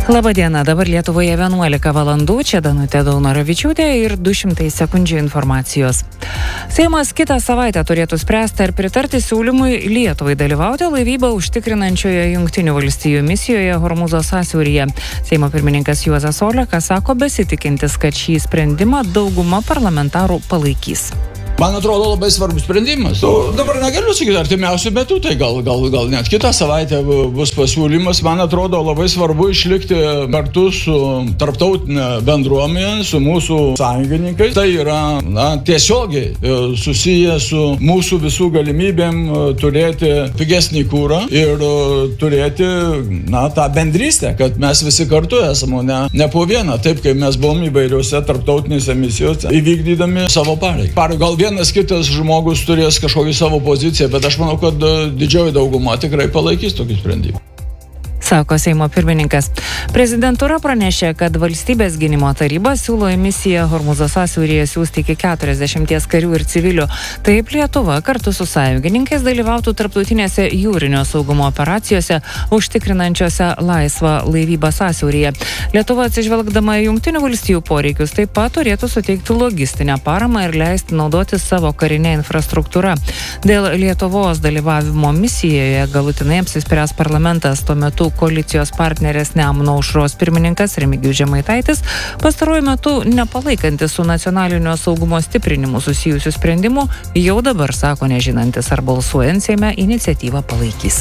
Labadiena, dabar Lietuvoje 11 valandų, čia Danutė Daunoravičiūtė ir 200 sekundžių informacijos. Seimas kitą savaitę turėtų spręsti ar pritarti siūlymui Lietuvai dalyvauti laivybą užtikrinančioje Jungtinių valstijų misijoje Hormūzo sąsiauryje. Seimo pirmininkas Juozas Olekas sako besitikintis, kad šį sprendimą dauguma parlamentarų palaikys. Man atrodo labai svarbus sprendimas. Dabar negaliu sakyti artimiausių metų, tai gal net kitą savaitę bus pasiūlymas. Man atrodo labai svarbu išlikti kartu su tarptautinė bendruomenė, su mūsų sąjungininkais. Tai yra tiesiogiai susiję su mūsų visų galimybėm turėti pigesnį kūrą ir turėti tą bendrystę, kad mes visi kartu esame, ne po vieną, taip kaip mes buvom įvairiose tarptautinėse misijose įvykdydami savo pareigą. Gal vienas kitas žmogus turės kažkokį savo poziciją, bet aš manau, kad didžioji dauguma tikrai palaikys tokį sprendimą. Sako Seimo pirmininkas. Prezidentūra pranešė, kad Valstybės gynimo taryba siūlo į misiją Hormūzo sąsiauryje siųsti iki 40 karių ir civilių. Taip Lietuva kartu su sąjungininkais dalyvautų tarptautinėse jūrinio saugumo operacijose, užtikrinančiose laisvą laivybą sąsiauryje. Lietuva, atsižvelgdama į Jungtinių valstijų poreikius, taip pat turėtų suteikti logistinę paramą ir leisti naudotis savo karinę infrastruktūrą. Dėl Lietuvos dalyvavimo misijoje galutinai apsispręs parlamentas. Tuo metu koalicijos partnerės Nemuno aušros pirmininkas Remigijus Žemaitaitis pastaruoju metu nepalaikantis su nacionalinio saugumo stiprinimu susijusių sprendimų, jau dabar sako nežinantis, ar balsuojant Seime iniciatyvą palaikys.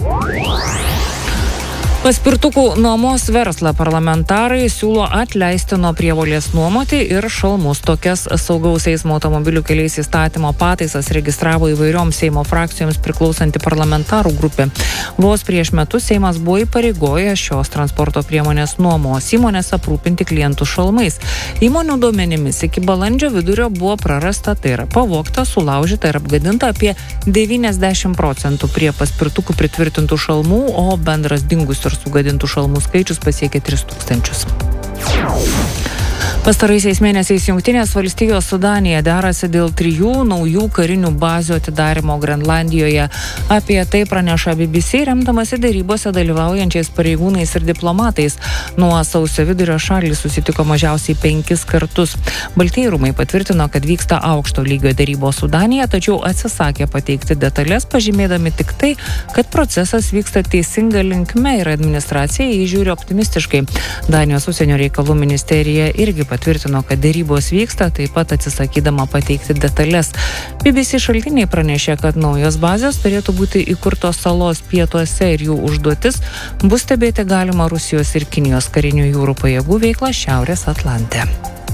Paspirtukų nuomos verslą parlamentarai siūlo atleisti nuo prievolės nuomoti ir šalmus. Tokias saugaus eismo automobilių keliais įstatymo pataisas registravo įvairioms Seimo frakcijoms priklausanti parlamentarų grupė. Vos prieš metus Seimas buvo įpareigojęs šios transporto priemonės nuomos įmonės aprūpinti klientų šalmais. Įmonių duomenimis iki balandžio vidurio buvo prarasta, tai yra pavogta, sulaužyta ir apgadinta apie 90% prie paspirtukų pritvirtintų šalmų, o bendras dingusių ir sugadintų šalmų skaičius pasiekė 3000. Pastaraisiais mėnesiais Jungtinės valstijos su Danija derasi dėl 3 naujų karinių bazių atidarymo Grenlandijoje. Apie tai praneša BBC, remdamasi derybose dalyvaujančiais pareigūnais ir diplomatais. Nuo sausio vidurio šalys susitiko mažiausiai 5 kartus. Baltieji rūmai patvirtino, kad vyksta aukšto lygio derybos su Danija, tačiau atsisakė pateikti detalės, pažymėdami tik tai, kad procesas vyksta teisinga linkme ir administracija jį žiūri optimistiškai. Danijos užsienio reikalų ministerija irgi patvirtino, kad derybos vyksta, taip pat atsisakydama pateikti detalės. BBC šaltiniai pranešė, kad naujos bazės turėtų būti įkurtos salos pietuose ir jų užduotis bus stebėti galima Rusijos ir Kinijos karinių jūrų pajėgų veiklą Šiaurės Atlante.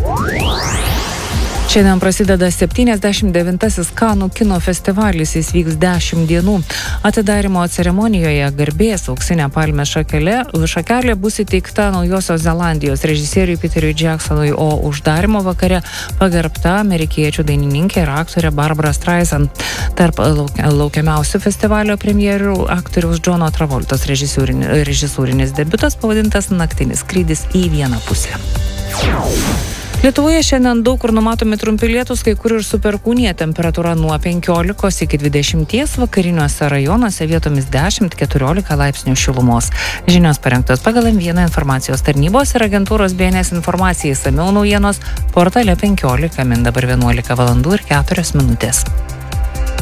Šiandien prasideda 79. Kanų kino festivalis, jis vyks 10 dienų. Atidarymo ceremonijoje garbės auksinė palmės šakelė bus įteikta Naujosios Zelandijos režisieriui Peteriui Jacksonui, o uždarymo vakare pagerbta amerikiečių dainininkė ir aktorė Barbara Streisand. Tarp laukiamiausių festivalio premjerų aktoriaus Johno Travoltos režisūrinis debiutas pavadintas Naktinis skrydis į vieną pusę. Lietuvoje šiandien daug kur numatomi trumpi lietūs, kai kur ir su perkūnija, temperatūra nuo 15 iki 20, vakariniuose rajonuose vietomis 10-14 laipsnių šilumos. Žinios parengtos pagal M1 informacijos tarnybos ir agentūros BNS informacijai, išsamiau naujienos portale 15 min dabar 11 valandų ir 4 minutės.